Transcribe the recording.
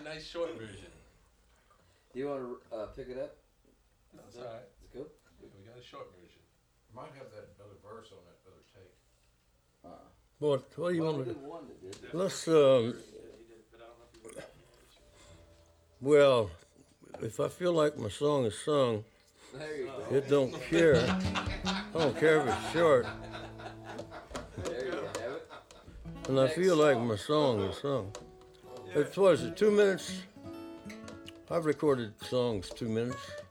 nice short version. Do you want to pick it up? That's all right. It's cool. We got a short version. Might have that other verse on that other tape. What do you Well, want we to did one that did it. Let's, Yeah, he did, but I don't know if he wrote it. well, if I feel like my song is sung, There you go. it don't care. I don't care if it's short. There you have it. And I feel like my song is sung. It was 2 minutes. I've recorded songs 2 minutes.